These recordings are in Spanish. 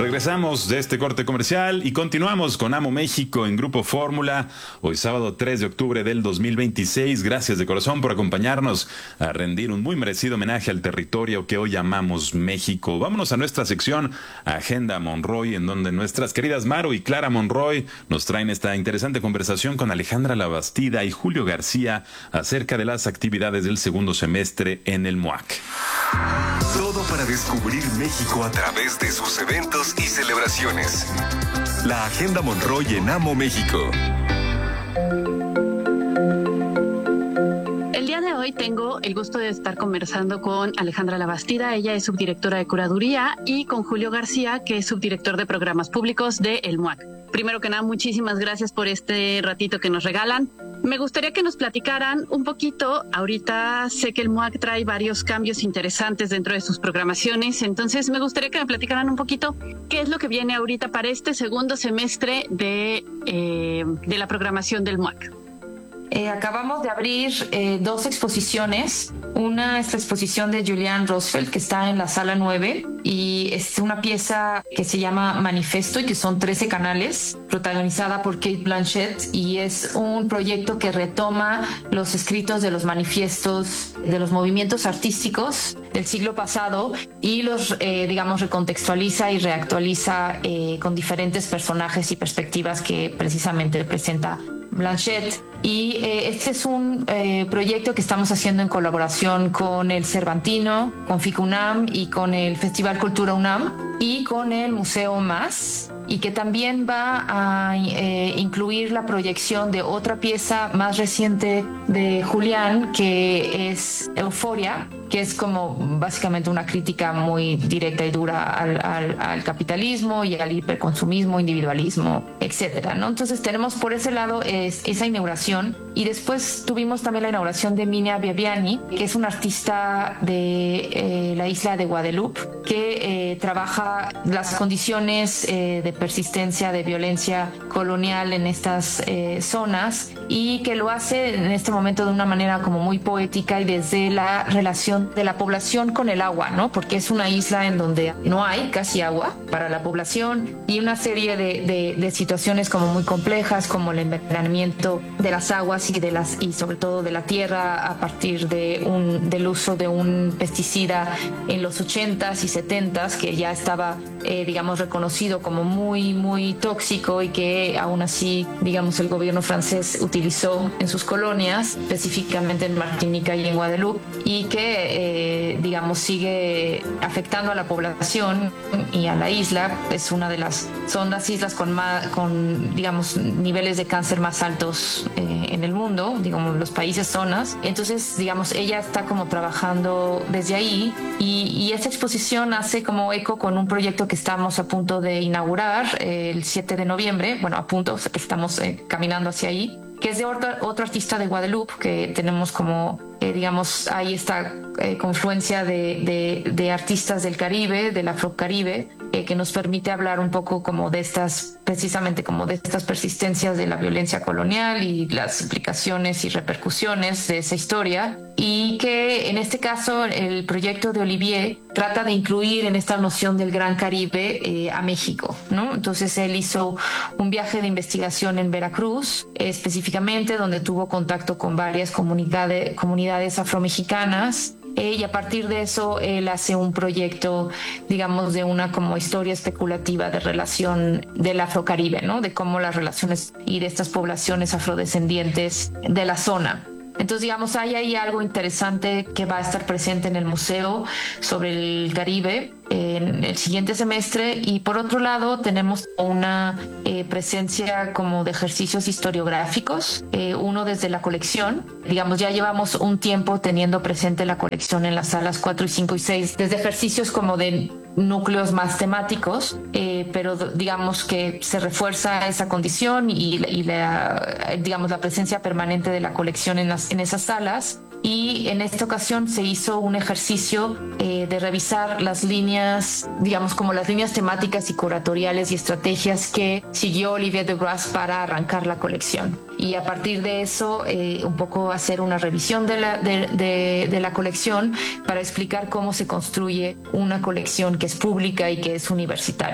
Regresamos de este corte comercial y continuamos con Amo México en Grupo Fórmula. Hoy sábado 3 de octubre del 2026. Gracias de corazón por acompañarnos a rendir un muy merecido homenaje al territorio que hoy llamamos México. Vámonos a nuestra sección Agenda Monroy, en donde nuestras queridas Maru y Clara Monroy nos traen esta interesante conversación con Alejandra Labastida y Julio García acerca de las actividades del segundo semestre en el MUAC. Todo para descubrir México a través de sus eventos y celebraciones. La Agenda Monroy en Amo México. El día de hoy tengo el gusto de estar conversando con Alejandra Labastida, ella es subdirectora de curaduría, y con Julio García, que es subdirector de programas públicos de el MUAC. Primero que nada, muchísimas gracias por este ratito que nos regalan. Me gustaría que nos platicaran un poquito. Ahorita sé que el MUAC trae varios cambios interesantes dentro de sus programaciones, entonces me gustaría que me platicaran un poquito qué es lo que viene ahorita para este segundo semestre de la programación del MUAC. Acabamos de abrir 2 exposiciones. Una es la exposición de Julian Rosfeld, que está en la sala 9, y es una pieza que se llama Manifesto y que son 13 canales, protagonizada por Cate Blanchett, y es un proyecto que retoma los escritos de los manifiestos de los movimientos artísticos del siglo pasado y los, recontextualiza y reactualiza con diferentes personajes y perspectivas que precisamente presenta Blanchett. Y este es un proyecto que estamos haciendo en colaboración con el Cervantino, con FICUNAM y con el Festival Cultura UNAM y con el Museo Más, y que también va a incluir la proyección de otra pieza más reciente de Julián, que es Euforia, que es como básicamente una crítica muy directa y dura al capitalismo y al hiperconsumismo, individualismo, etcétera, ¿no? Entonces tenemos por ese lado esa inauguración, y después tuvimos también la inauguración de Minia Biabiani, que es una artista de la isla de Guadalupe, que trabaja las condiciones de persistencia de violencia colonial en estas zonas, y que lo hace en este momento de una manera como muy poética y desde la relación de la población con el agua, ¿no? Porque es una isla en donde no hay casi agua para la población, y una serie de situaciones como muy complejas, como el envenenamiento de las aguas y sobre todo de la tierra a partir del uso de un pesticida en los 80s y 70s, que ya estaba reconocido como muy, muy tóxico, y que aún así, el gobierno francés utilizó en sus colonias, específicamente en Martinica y en Guadalupe, y que sigue afectando a la población y a la isla. Son las islas con niveles de cáncer más altos en el mundo, los países zonas. Entonces, ella está como trabajando desde ahí, y esta exposición hace como eco con un proyecto que estamos a punto de inaugurar el 7 de noviembre, estamos caminando hacia ahí, que es de otro artista de Guadalupe, que tenemos como, hay esta confluencia de artistas del Caribe, del Afrocaribe, que nos permite hablar un poco como de estas persistencias de la violencia colonial y las implicaciones y repercusiones de esa historia, y que en este caso el proyecto de Olivier trata de incluir en esta noción del Gran Caribe a México, ¿no? Entonces él hizo un viaje de investigación en Veracruz, específicamente donde tuvo contacto con varias comunidades afromexicanas, y a partir de eso él hace un proyecto, de una como historia especulativa de relación del Afrocaribe, ¿no? De cómo las relaciones y de estas poblaciones afrodescendientes de la zona. Entonces, hay ahí algo interesante que va a estar presente en el museo sobre el Caribe en el siguiente semestre. Y por otro lado, tenemos una presencia como de ejercicios historiográficos, uno desde la colección. Ya llevamos un tiempo teniendo presente la colección en las salas 4 y 5 y 6, desde ejercicios como de núcleos más temáticos, pero que se refuerza esa condición y la presencia permanente de la colección en esas salas. Y en esta ocasión se hizo un ejercicio de revisar las líneas, como las líneas temáticas y curatoriales y estrategias que siguió Olivier Degras para arrancar la colección. Y a partir de eso, un poco hacer una revisión de la colección para explicar cómo se construye una colección que es pública y que es universitaria.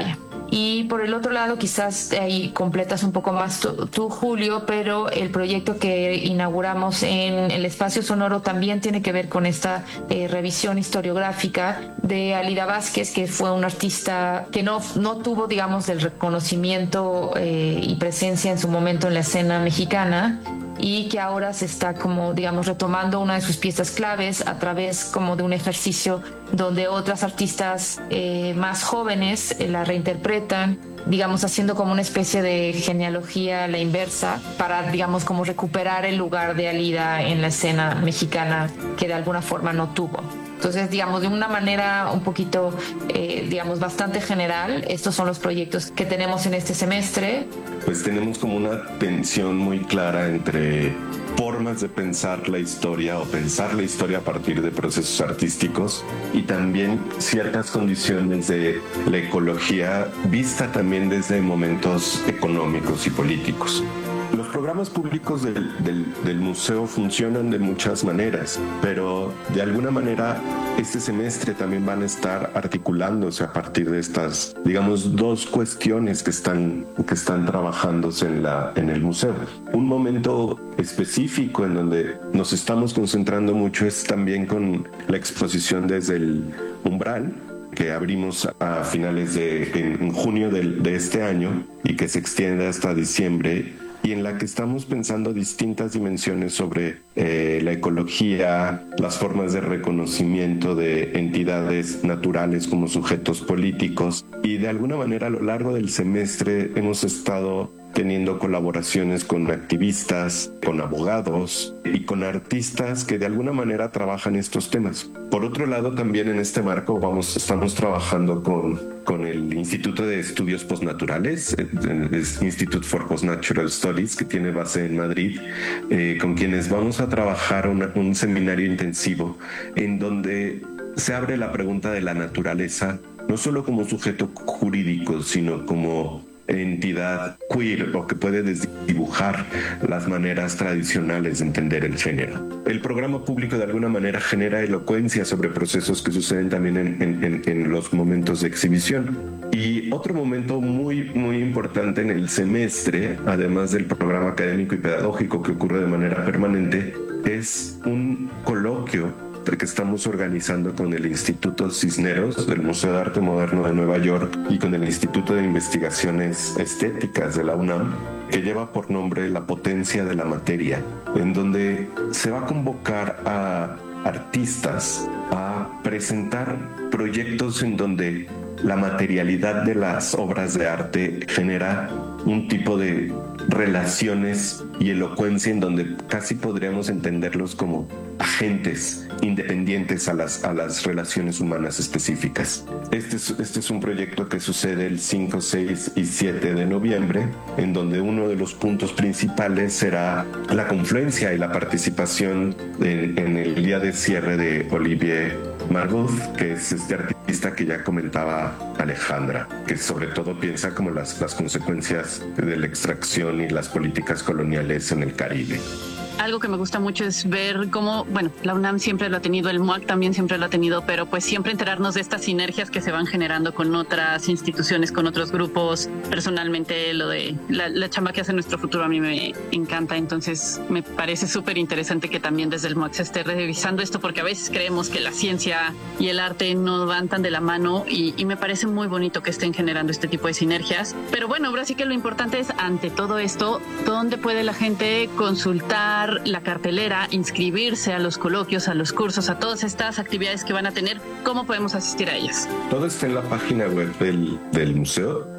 Y por el otro lado, quizás ahí completas un poco más tú, Julio, pero el proyecto que inauguramos en el Espacio Sonoro también tiene que ver con esta revisión historiográfica de Alida Vázquez, que fue una artista que no tuvo, digamos, el reconocimiento y presencia en su momento en la escena mexicana, y que ahora se está como, digamos, retomando una de sus piezas claves a través como de un ejercicio donde otras artistas más jóvenes la reinterpretan, digamos, haciendo como una especie de genealogía a la inversa para, digamos, como recuperar el lugar de Alida en la escena mexicana que de alguna forma no tuvo. Entonces, digamos, de una manera un poquito, digamos, bastante general, estos son los proyectos que tenemos en este semestre. Pues tenemos como una tensión muy clara entre formas de pensar la historia o pensar la historia a partir de procesos artísticos y también ciertas condiciones de la ecología vista también desde momentos económicos y políticos. Los programas públicos del museo funcionan de muchas maneras, pero de alguna manera este semestre también van a estar articulándose a partir de estas, digamos, dos cuestiones que están trabajándose en el museo. Un momento específico en donde nos estamos concentrando mucho es también con la exposición desde el Umbral, que abrimos a finales en junio de este año y que se extiende hasta diciembre, y en la que estamos pensando distintas dimensiones sobre la ecología, las formas de reconocimiento de entidades naturales como sujetos políticos, y de alguna manera a lo largo del semestre hemos estado teniendo colaboraciones con activistas, con abogados y con artistas que de alguna manera trabajan estos temas. Por otro lado, también en este marco estamos trabajando con el Instituto de Estudios Postnaturales, el Institute for Postnatural Studies, que tiene base en Madrid, con quienes vamos a trabajar un seminario intensivo en donde se abre la pregunta de la naturaleza, no solo como sujeto jurídico, sino como entidad queer o que puede desdibujar las maneras tradicionales de entender el género. El programa público de alguna manera genera elocuencia sobre procesos que suceden también en los momentos de exhibición. Y otro momento muy, muy importante en el semestre, además del programa académico y pedagógico que ocurre de manera permanente, es un coloquio que estamos organizando con el Instituto Cisneros del Museo de Arte Moderno de Nueva York y con el Instituto de Investigaciones Estéticas de la UNAM, que lleva por nombre La Potencia de la Materia, en donde se va a convocar a artistas a presentar proyectos en donde la materialidad de las obras de arte genera un tipo de relaciones y elocuencia en donde casi podríamos entenderlos como agentes independientes a las relaciones humanas específicas. Este es un proyecto que sucede el 5, 6 y 7 de noviembre, en donde uno de los puntos principales será la confluencia y la participación en el día de cierre de Olivier Margot, que es este artista que ya comentaba Alejandra, que sobre todo piensa como las consecuencias de la extracción y las políticas coloniales en el Caribe. Algo que me gusta mucho es ver cómo, bueno, la UNAM siempre lo ha tenido, el MUAC también siempre lo ha tenido, pero pues siempre enterarnos de estas sinergias que se van generando con otras instituciones, con otros grupos. Personalmente, lo de la chamba que hace Nuestro Futuro a mí me encanta, entonces me parece súper interesante que también desde el MUAC se esté revisando esto, porque a veces creemos que la ciencia y el arte no van tan de la mano y me parece muy bonito que estén generando este tipo de sinergias. Pero bueno, ahora sí que lo importante es, ante todo esto, ¿dónde puede la gente consultar la cartelera, inscribirse a los coloquios, a los cursos, a todas estas actividades que van a tener? ¿Cómo podemos asistir a ellas? Todo está en la página web del museo,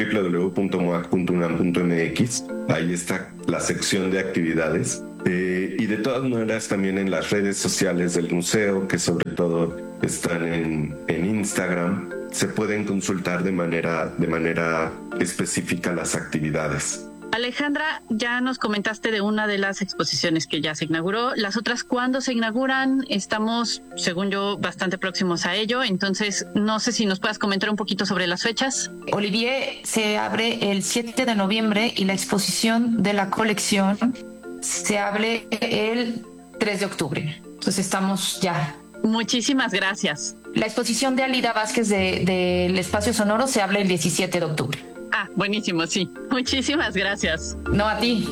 www.muac.unam.mx. Ahí está la sección de actividades. Y de todas maneras también en las redes sociales del museo, que sobre todo están en Instagram, se pueden consultar de manera específica las actividades. Alejandra, ya nos comentaste de una de las exposiciones que ya se inauguró. ¿Las otras cuándo se inauguran? Estamos, según yo, bastante próximos a ello. Entonces, no sé si nos puedas comentar un poquito sobre las fechas. Olivier se abre el 7 de noviembre y la exposición de la colección se abre el 3 de octubre. Entonces, estamos ya Muchísimas gracias. La exposición de Alida Vázquez del Espacio Sonoro se abre el 17 de octubre. Ah, buenísimo, sí. Muchísimas gracias. No, a ti.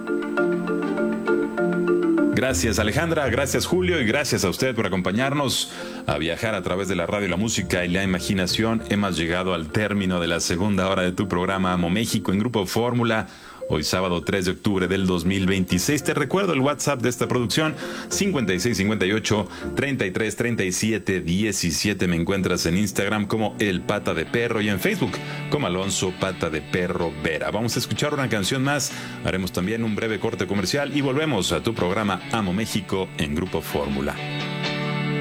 Gracias Alejandra, gracias Julio y gracias a usted por acompañarnos a viajar a través de la radio, la música y la imaginación. Hemos llegado al término de la segunda hora de tu programa Amo México en Grupo Fórmula. Hoy sábado 3 de octubre del 2026. Te recuerdo el WhatsApp de esta producción, 5658-333717. Me encuentras en Instagram como El Pata de Perro y en Facebook como Alonso Pata de Perro Vera. Vamos a escuchar una canción más, haremos también un breve corte comercial y volvemos a tu programa Amo México en Grupo Fórmula.